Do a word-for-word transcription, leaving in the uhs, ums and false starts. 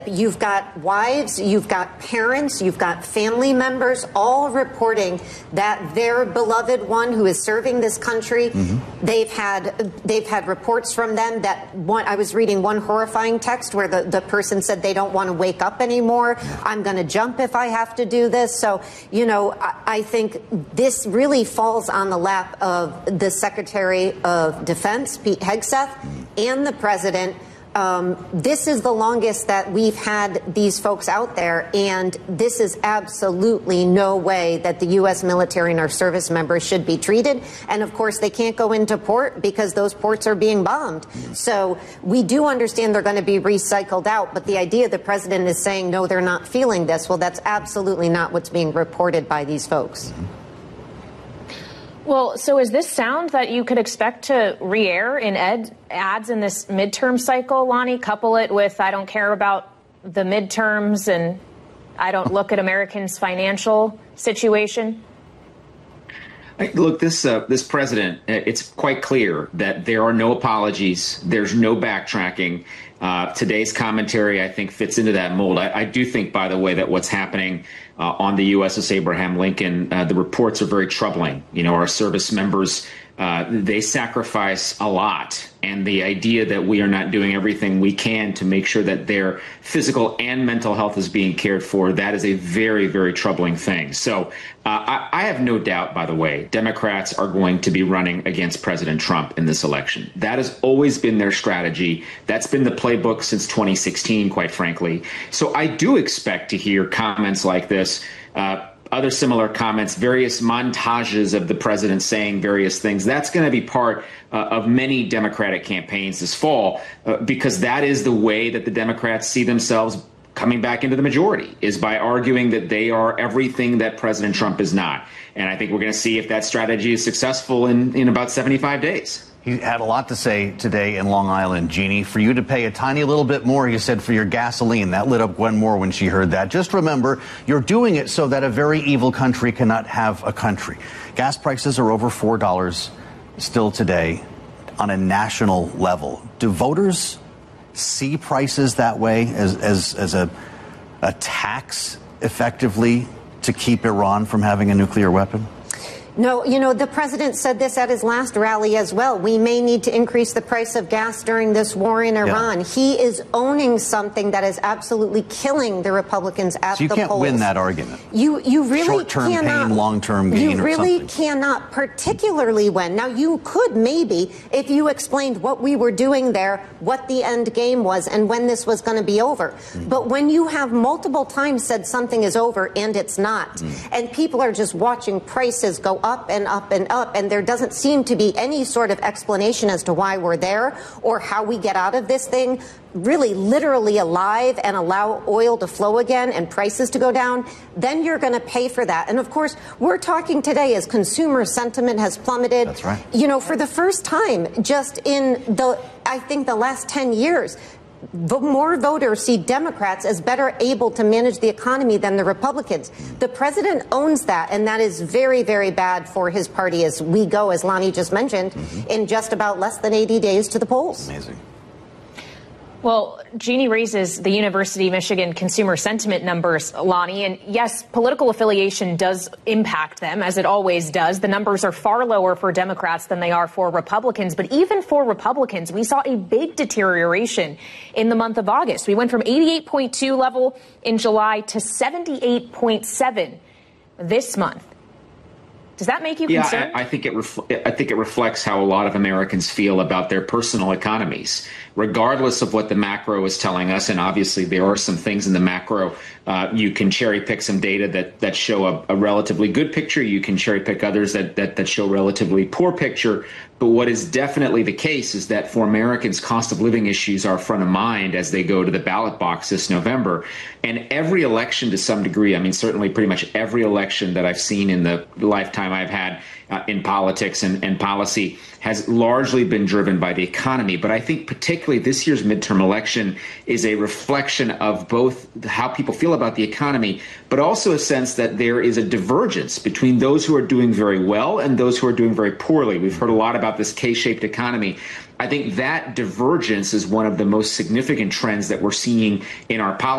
You've got wives, you've got parents, you've got family members all reporting that their beloved one who is serving this country, mm-hmm. they've had they've had reports from them that one, I was reading one horrifying text where the, the person said they don't want to wake up anymore. I'm going to jump if I have to do this. So, you know, I, I think this really falls on the lap of the Secretary of Defense, Pete Hegseth, and the president. Um, this is the longest that we've had these folks out there, and this is absolutely no way that the U S military and our service members should be treated. And of course, they can't go into port because those ports are being bombed. So we do understand they're going to be recycled out. But the idea the president is saying, no, they're not feeling this. Well, that's absolutely not what's being reported by these folks. Well, so is this sound that you could expect to re-air in ed ads in this midterm cycle, Lonnie? Couple it with I don't care about the midterms and I don't look at Americans' financial situation? Look, this uh, this president, it's quite clear that there are no apologies. There's no backtracking. Uh, today's commentary, I think, fits into that mold. I, I do think, by the way, that what's happening uh, on the U S S Abraham Lincoln, uh, the reports are very troubling. You know, our service members, uh, they sacrifice a lot. And the idea that we are not doing everything we can to make sure that their physical and mental health is being cared for, that is a very, very troubling thing. So uh, I, I have no doubt, by the way, Democrats are going to be running against President Trump in this election. That has always been their strategy. That's been the playbook since twenty sixteen, quite frankly. So I do expect to hear comments like this. Uh, Other similar comments, various montages of the president saying various things. That's going to be part uh, of many Democratic campaigns this fall, uh, because that is the way that the Democrats see themselves coming back into the majority, is by arguing that they are everything that President Trump is not. And I think we're going to see if that strategy is successful in, in about seventy-five days. He had a lot to say today in Long Island, Jeannie. For you to pay a tiny little bit more, he said, for your gasoline. That lit up Gwen Moore when she heard that. Just remember, you're doing it so that a very evil country cannot have a country. Gas prices are over four dollars still today on a national level. Do voters see prices that way as, as, as a, a tax effectively to keep Iran from having a nuclear weapon? No, you know, the president said this at his last rally as well. We may need to increase the price of gas during this war in Iran. Yeah. He is owning something that is absolutely killing the Republicans at the polls. So you can't polls. win that argument. You you really Short-term cannot. pain, long-term gain, You really or cannot particularly win. Now, you could maybe, if you explained what we were doing there, what the end game was, and when this was going to be over. Mm. But when you have multiple times said something is over and it's not, mm. and people are just watching prices go up and up and up, and there doesn't seem to be any sort of explanation as to why we're there or how we get out of this thing really literally alive and allow oil to flow again and prices to go down, then you're going to pay for that. And of course, we're talking today as consumer sentiment has plummeted. That's right. You know, for the first time just in the, I think, the last ten years, the more voters see Democrats as better able to manage the economy than the Republicans. The president owns that, and that is very, very bad for his party as we go, as Lonnie just mentioned, mm-hmm. in just about less than eighty days to the polls. Amazing. Well, Jeannie raises the University of Michigan consumer sentiment numbers, Lonnie, and yes, political affiliation does impact them, as it always does. The numbers are far lower for Democrats than they are for Republicans. But even for Republicans, we saw a big deterioration in the month of August. We went from eighty-eight point two level in July to seventy-eight point seven this month. Does that make you yeah, concerned? I, I think it refl- I think it reflects how a lot of Americans feel about their personal economies, regardless of what the macro is telling us. And obviously, there are some things in the macro. Uh, you can cherry pick some data that that show a, a relatively good picture. You can cherry pick others that, that that show relatively poor picture. But what is definitely the case is that for Americans, cost of living issues are front of mind as they go to the ballot box this November. And every election to some degree, I mean, certainly pretty much every election that I've seen in the lifetime I've had uh, in politics and, and policy has largely been driven by the economy. But I think particularly this year's midterm election is a reflection of both how people feel about the economy, but also a sense that there is a divergence between those who are doing very well and those who are doing very poorly. We've heard a lot about this K-shaped economy. I think that divergence is one of the most significant trends that we're seeing in our policy.